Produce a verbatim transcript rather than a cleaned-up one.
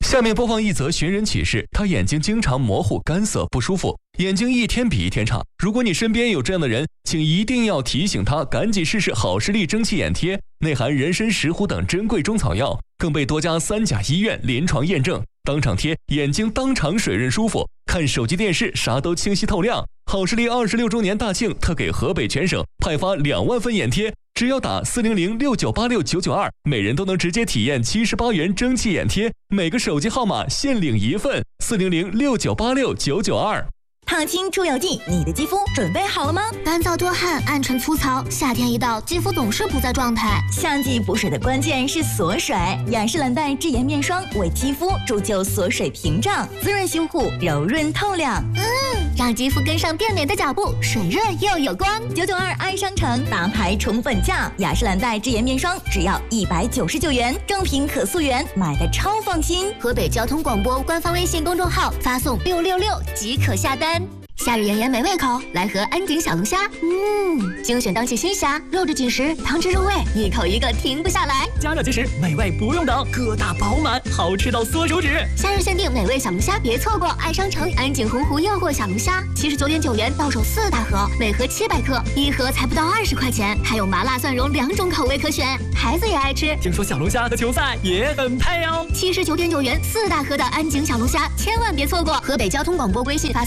下面播放一则寻人启事，他眼睛经常模糊、干涩、不舒服，眼睛一天比一天差。如果你身边有这样的人，请一定要提醒他赶紧试试好视力蒸汽眼贴，内含人参、石斛等珍贵中草药，更被多家三甲医院临床验证。当场贴，眼睛当场水润舒服，看手机电视啥都清晰透亮。好视力二十六周年大庆特给河北全省派发两万份眼贴，只要打四零零六九八六九九二，每人都能直接体验七十八元蒸汽眼贴，每个手机号码限领一份，四零零六九八六九九二。 烫青出油剂，你的肌肤准备好了吗？ 干燥多汗、暗沉粗糙，夏天一到，肌肤总是不在状态。 夏季补水的关键是锁水，雅诗兰黛智颜面霜为肌肤铸就锁水屏障，滋润修护，柔润透亮。 嗯，让肌肤跟上变美的脚步，水润又有光。 九九二爱商城大牌宠粉价，雅诗兰黛智颜面霜只要一百九十九元，正品可溯源，买的超放心。 河北交通广播官方微信公众号发送六六六即可下单。夏日炎炎没胃口，来盒安井小龙虾。嗯，精选当季新虾，肉质紧实，汤汁入味，一口一个停不下来。 加热即食，美味不用等，个大饱满，好吃到缩手指。 夏日限定美味小龙虾，别错过！爱商城安井洪湖诱惑小龙虾，七十九点九元到手四大盒，每盒七百克，一盒才不到二十块钱，还有麻辣蒜蓉两种口味可选，孩子也爱吃。 听说小龙虾和球赛也很配哦。 七十九点九元四大盒的安井小龙虾，千万别错过！河北交通广播微信发。